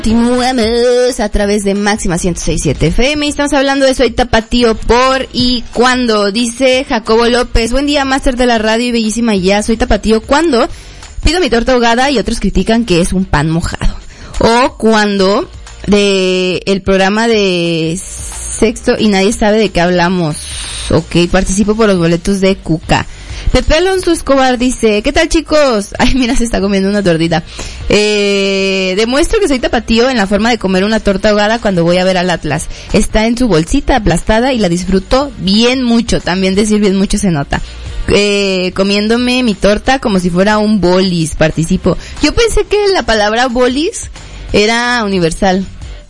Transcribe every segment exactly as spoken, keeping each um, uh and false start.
Continuamos a través de Máxima ciento seis punto siete F M y estamos hablando de Soy Tapatío por y cuando. Dice Jacobo López, buen día, máster de la radio y bellísima ya, soy tapatío cuando pido mi torta ahogada y otros critican que es un pan mojado. O cuando de el programa de sexto y nadie sabe de qué hablamos. Ok, participo por los boletos de Cuca. Pepe Alonso Escobar dice, ¿qué tal chicos? Ay, mira, se está comiendo una tortita. Eh, demuestro que soy tapatío en la forma de comer una torta ahogada cuando voy a ver al Atlas. Está en su bolsita aplastada y la disfruto bien mucho. También decir bien mucho se nota. Eh, comiéndome mi torta como si fuera un bolis, participo. Yo pensé que la palabra bolis era universal.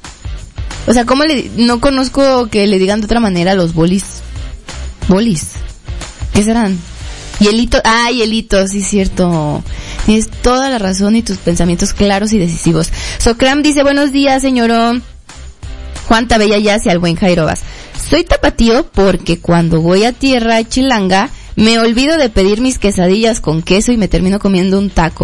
O sea, ¿cómo le, no conozco que le digan de otra manera a los bolis? Bolis. ¿Qué serán? Hielito, ah, hielito, sí es cierto. Tienes toda la razón y tus pensamientos claros y decisivos. Socram dice, buenos días, señorón. Juan Tabella Yas y al buen Jairobas. Soy tapatío porque cuando voy a tierra chilanga me olvido de pedir mis quesadillas con queso y me termino comiendo un taco.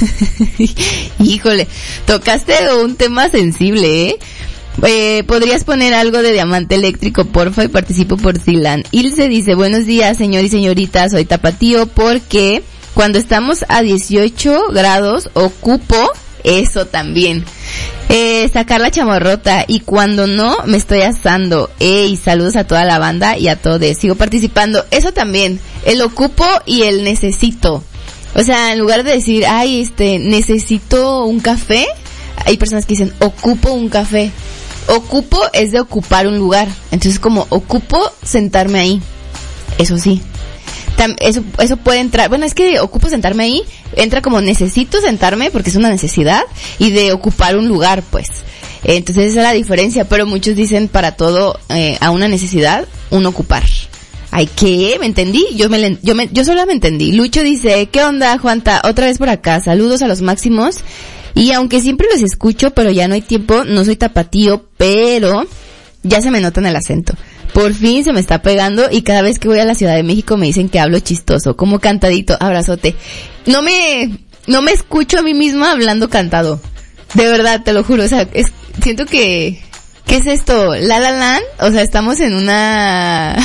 Híjole, tocaste un tema sensible, ¿eh? Eh, ¿podrías poner algo de Diamante Eléctrico, porfa? Y participo por Silan. Ilse dice, buenos días, señor y señorita, soy tapatío porque cuando estamos a dieciocho grados ocupo eso también. Eh, sacar la chamarrota y cuando no me estoy asando. Ey, saludos a toda la banda y a todos. Sigo participando. Eso también, el ocupo y el necesito. O sea, en lugar de decir, ay, este, necesito un café, hay personas que dicen, ocupo un café. Ocupo es de ocupar un lugar. Entonces como ocupo sentarme ahí. Eso sí. Tam, eso, eso puede entrar. Bueno, es que ocupo sentarme ahí. Entra como necesito sentarme porque es una necesidad. Y de ocupar un lugar, pues. Entonces esa es la diferencia. Pero muchos dicen para todo, eh, a una necesidad, un ocupar. Ay, ¿qué? ¿Me entendí? Yo me, yo me, yo solo me entendí. Lucho dice, ¿qué onda, Juanta? Otra vez por acá. Saludos a los máximos. Y aunque siempre los escucho, pero ya no hay tiempo, no soy tapatío, pero ya se me nota en el acento. Por fin se me está pegando y cada vez que voy a la Ciudad de México me dicen que hablo chistoso, como cantadito, abrazote. No me, no me escucho a mí misma hablando cantado. De verdad, te lo juro, o sea, es, siento que, ¿qué es esto? La La Land, o sea, estamos en una,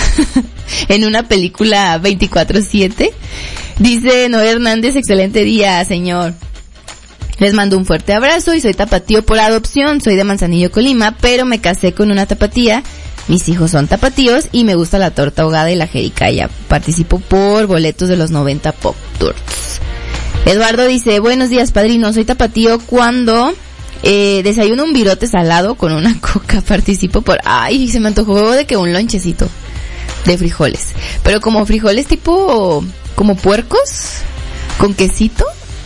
en una película veinticuatro siete. Dice Noé Hernández, excelente día, señor. Les mando un fuerte abrazo y soy tapatío por adopción, soy de Manzanillo, Colima, pero me casé con una tapatía, mis hijos son tapatíos y me gusta la torta ahogada y la jericaya. Participo por boletos de los noventa Pop Tours. Eduardo dice, buenos días padrino, soy tapatío cuando eh, desayuno un virote salado con una coca. Participo por, ay, se me antojó de que un lonchecito de frijoles, pero como frijoles tipo, como puercos, con quesito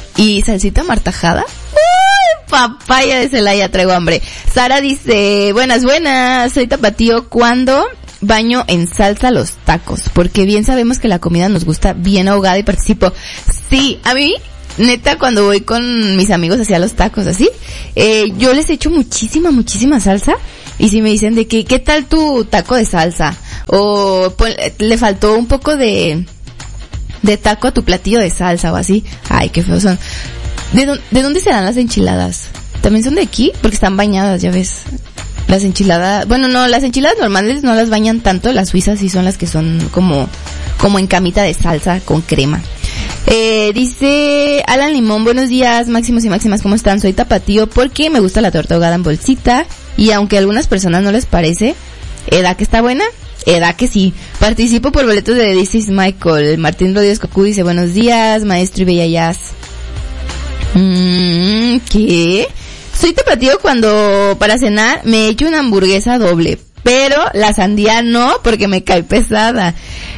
y salsita martajada. ¡Uy! Papaya de Celaya, traigo hambre. Sara dice, buenas, buenas, soy tapatío cuando baño en salsa los tacos, porque bien sabemos que la comida nos gusta bien ahogada y participo. Sí, a mí, neta, cuando voy con mis amigos hacia los tacos, así, eh, yo les echo muchísima, muchísima salsa, y si me dicen de que, ¿qué tal tu taco de salsa? O, pues, le faltó un poco de... de taco a tu platillo de salsa o así. Ay, qué feos son. ¿De, do- ¿De dónde serán las enchiladas? ¿También son de aquí? Porque están bañadas, ya ves. Las enchiladas, bueno, no, las enchiladas normales no las bañan tanto, las suizas sí son las que son como, como en camita de salsa con crema. Eh, dice Alan Limón, buenos días, máximos y máximas, ¿cómo están? Soy tapatío porque me gusta la torta ahogada en bolsita y aunque a algunas personas no les parece, ¿edad que está buena? Edad que sí. Participo por boletos de This is Michael. Martín Rodríguez Cocú dice, buenos días, maestro y bella jazz. Mm, ¿qué? Soy tapatío cuando para cenar me echo una hamburguesa doble, pero la sandía no porque me cae pesada.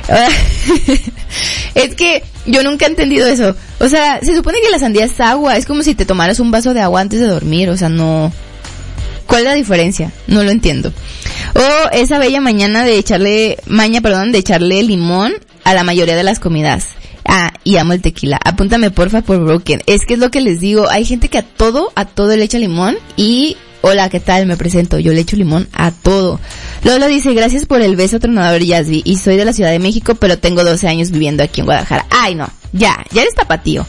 Es que yo nunca he entendido eso. O sea, se supone que la sandía es agua, es como si te tomaras un vaso de agua antes de dormir, o sea, no... ¿Cuál es la diferencia? No lo entiendo. O esa bella mañana de echarle, maña, perdón, de echarle limón a la mayoría de las comidas. Ah, y amo el tequila. Apúntame porfa por Broken. Es que es lo que les digo, hay gente que a todo, a todo le echa limón y... Hola, ¿qué tal? Me presento. Yo le echo limón a todo. Lola dice, gracias por el beso tronador, Yasby. Y soy de la Ciudad de México, pero tengo doce años viviendo aquí en Guadalajara. Ay, no. Ya, ya eres tapatío.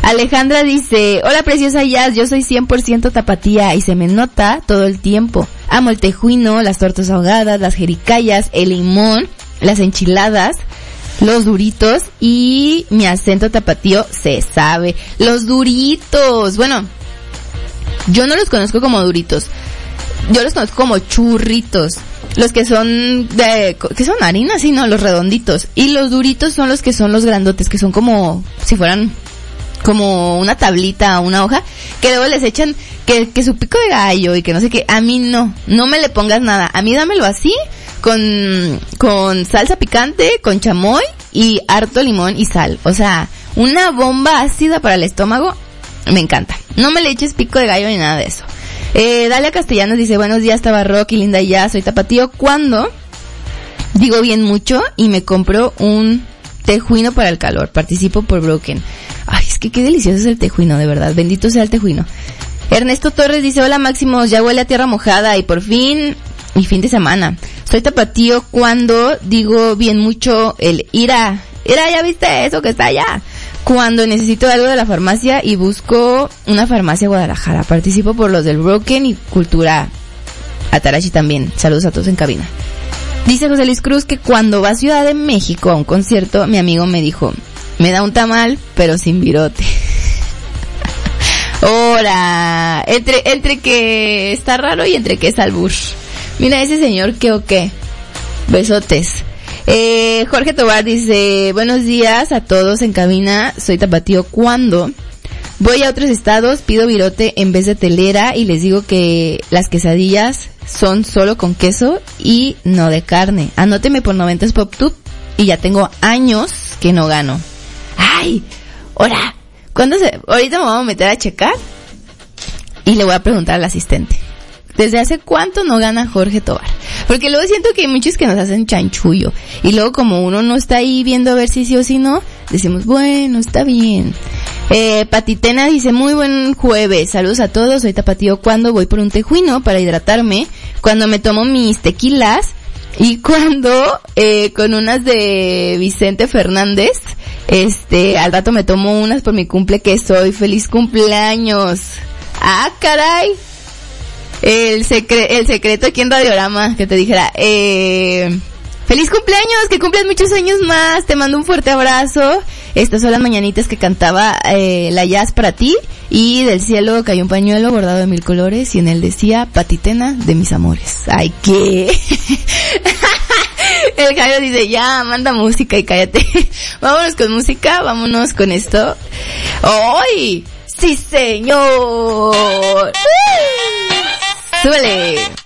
Alejandra dice, hola preciosa Jazz, yo soy cien por ciento tapatía y se me nota todo el tiempo. Amo el tejuino, las tortas ahogadas, las jericayas, el limón, las enchiladas, los duritos y mi acento tapatío se sabe. Los duritos, bueno, yo no los conozco como duritos, yo los conozco como churritos. Los que son de, que son harina, sí, no, los redonditos. Y los duritos son los que son los grandotes, que son como, si fueran como una tablita o una hoja, que luego les echan que, que su pico de gallo y que no sé qué. A mí no, no me le pongas nada. A mí dámelo así, con, con salsa picante, con chamoy y harto limón y sal. O sea, una bomba ácida para el estómago, me encanta. No me le eches pico de gallo ni nada de eso. Eh, Dalia Castellanos dice, buenos días Tabarrock y linda ya, soy tapatío cuando digo bien mucho y me compro un tejuino para el calor, participo por Broken. Ay, es que qué delicioso es el tejuino, de verdad, bendito sea el tejuino. Ernesto Torres dice, hola Máximos, ya huele a tierra mojada y por fin, mi fin de semana. Soy tapatío cuando digo bien mucho el ira, ira, ya viste eso que está allá. Cuando necesito algo de la farmacia y busco una farmacia Guadalajara. Participo por los del Broken y Cultura Atarachi también. Saludos a todos en cabina. Dice José Luis Cruz que cuando va a Ciudad de México a un concierto, mi amigo me dijo, me da un tamal, pero sin virote. Ahora, entre, entre que está raro y entre que es albur. Mira ese señor que o qué. Besotes. Eh, Jorge Tobar dice, buenos días a todos en cabina, soy tapatío cuando voy a otros estados, pido virote en vez de telera y les digo que las quesadillas son solo con queso y no de carne. Anóteme por noventas Pop Tube y ya tengo años que no gano. Ay, ahora, ¿cuándo se, ahorita me voy a meter a checar y le voy a preguntar al asistente. ¿Desde hace cuánto no gana Jorge Tobar? Porque luego siento que hay muchos que nos hacen chanchullo. Y luego como uno no está ahí viendo a ver si sí o si no, decimos, bueno, está bien. Eh, Patitena dice, muy buen jueves. Saludos a todos. Soy tapatío cuando voy por un tejuino para hidratarme. Cuando me tomo mis tequilas. Y cuando, eh, con unas de Vicente Fernández, este, al rato me tomo unas por mi cumple que soy. ¡Feliz cumpleaños! ¡Ah, caray! El, secre- el secreto aquí en Radiorama, que te dijera, eh, feliz cumpleaños, que cumples muchos años más, te mando un fuerte abrazo. Estas son las mañanitas que cantaba eh, la Jazz para ti, y del cielo cayó un pañuelo bordado de mil colores y en él decía, Patitena de mis amores. Ay, ¿qué? El Jairo dice, ya, manda música y cállate. Vámonos con música, vámonos con esto. ¡Ay! ¡Sí, señor! ¡Uh! ¡Súbele!